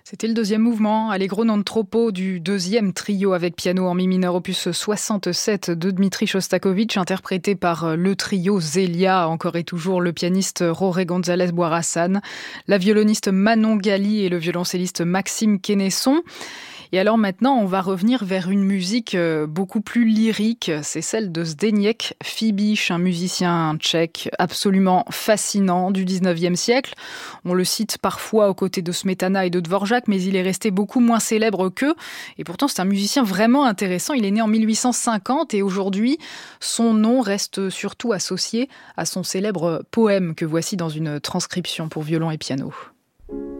C'était le deuxième mouvement, Allegro non troppo du deuxième trio avec piano en mi mineur opus 67 de Dmitri Shostakovich, interprété par le trio Zelia, encore et toujours le pianiste Jorge González Boirassan, la violoniste Manon Gali et le violoncelliste Maxime Quenesson. Et alors maintenant, on va revenir vers une musique beaucoup plus lyrique. C'est celle de Zdeněk Fibiš, un musicien tchèque absolument fascinant du 19e siècle. On le cite parfois aux côtés de Smetana et de Dvorak, mais il est resté beaucoup moins célèbre qu'eux. Et pourtant, c'est un musicien vraiment intéressant. Il est né en 1850 et aujourd'hui, son nom reste surtout associé à son célèbre poème que voici dans une transcription pour violon et piano.